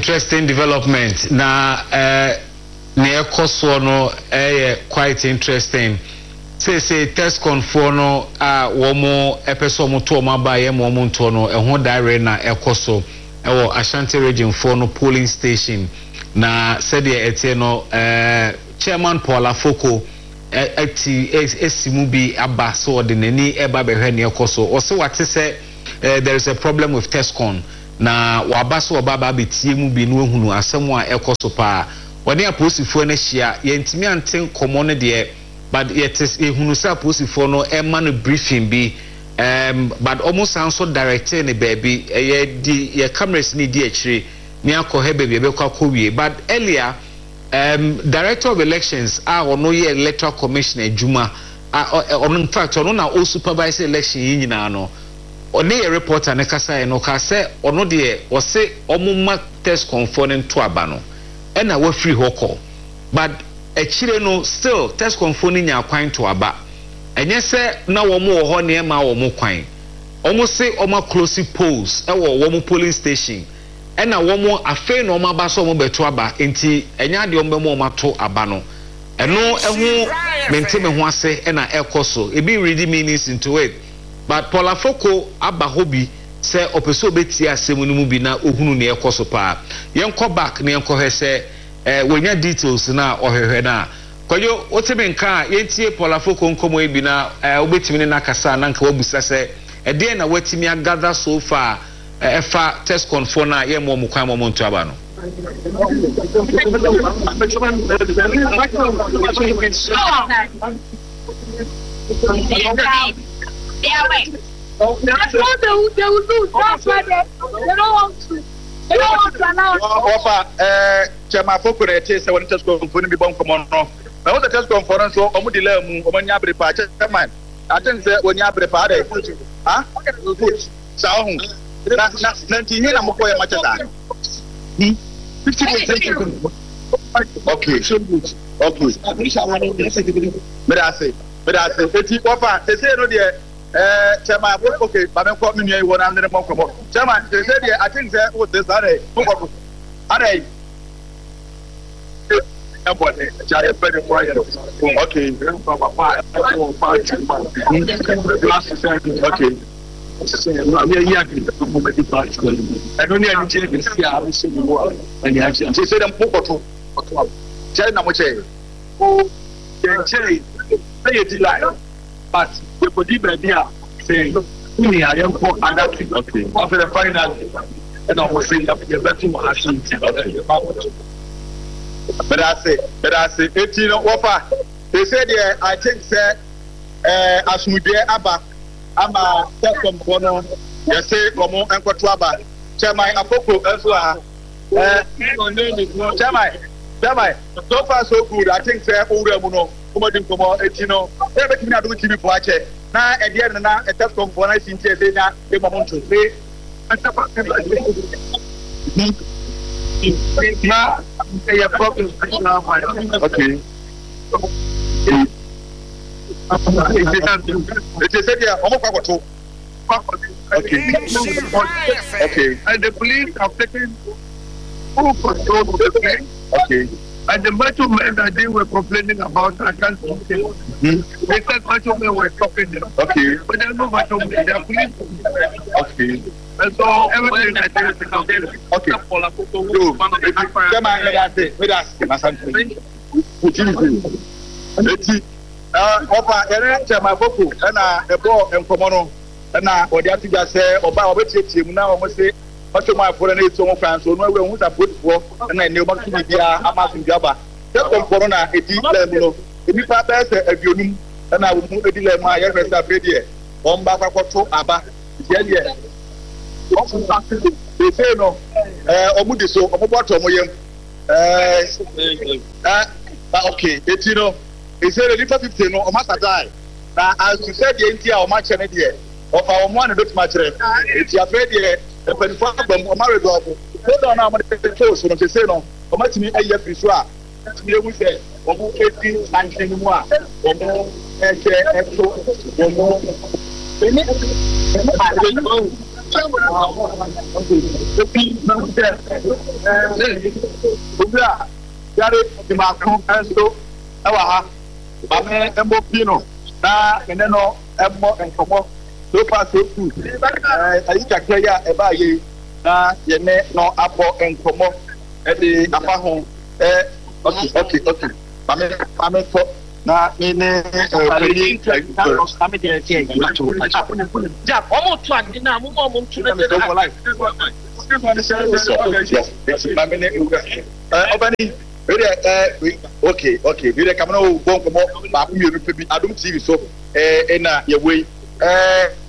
interesting development. Na near Kosono quite interesting. Say test conforno womo epesomo to ma ba ye mo ntono ehho direct na ekoso ewo Ashanti region for no polling station na said the no chairman Paul Afoko esimu bi aba so de nani eba behwe ne ekoso o se wate say there is a problem with Tescon na waba so baba betie mu bi no ehunu asemu a ekoso pa woni aposifo na hia yentimi anten komo ne de but yet is ehunu sa aposifo no e man briefing bi but almost also directing the baby ye cameras ni di akire ni akọ baby be kwa wie but earlier director of elections ono ye electoral commission adwuma in fact ono na o supervise election yi nyina no one ye reporter ne kasa no ka se ono de o se omuma test conforming to aba no e na wa free hoko but akire no still test conforming nya kwan to aba enye se na wo mo ho ne ma wo mo kwan omo se omo close polls e wo mo polling station e na wo mo afa na omo aba so omo beto aba enti enya de omo mo mato aba no eno ehu menteme ho ase e na ekoso e be ready meanings into it but Paul Afoko aba hobi se opeso beti asemu no mu bi na ohunu ne ekoso pa yenko back ne yenko hese wonya details na ohehwe na kwayo otebe nka yentie Paul Afoko nkomo ebi na obetimi ne nakasa na nka wabusa se ede na watimi agather so far efa test conform na ye mo kwan mo nto aba no Chama Afoko rete se won test conform bi bon komo no na what the test conference so omo delay mu omo nya brepa chairman I think say onya brepa dey ah sa ho na ti hin na mo ko ya macha da 50% okay so good okay medase eti ofa se no dey chairman okay ba me ko me nua won am ne mo ko chairman say dey I think say what this are are okay. But I say, 18 offer. They said, yeah, I think, sir, as we be aba, I'm a second corner. You say, come on, and what about Chairman Afoko as well? Chairman, so far so good. I think, sir, Uramuno, come on, 18, everything I do to be watch it. Now, at the end, now, a test component is in Chesina, the moment to say, now, they are problems. Okay. It is said here, okay. And the police have taken full control of the place. Okay. And the macho men that they were complaining about, I can't say. They said macho men were stopping them. Okay. But there are no macho men, they are police. Okay. And so everything that they are okay. Opa ere Chama Afoko na ebo enkomo no na odi atiga se oba obetietie mu na o mo se oto mo aforo na eto mo kwan so no ewe hu support fo na ne o ma tumi bia amasun biaba se komporo na edi lem no emi pa ba se aduonum na wo mu edi lem a ye fesa afedie o mba kwakoto aba ye ye they say no omude so omoboto omoyem okay etino he said the 50 no o masa die na as you said the entia o ma chene de o fa o mo an do tuma kire eti afre de e panifo agbam o ma redo obo hold on na mo de to so no say no o ma timi aye free so a timi ewu se o mo eti sanche ni mu a o mo eto o mo Obia yare di ma ko enso e wa ha ba me embo pino na ene no embo enkomo so far so good ayi kakra ya e ba ye na ye ne no abo enkomo e di afa ho okay ba me so na ine really I'm there again. Jack, almost one. Now, I'm almost to Obani, okay. We come now. Bon, come on. Babu, you repeat. I don't see you so. Na your way.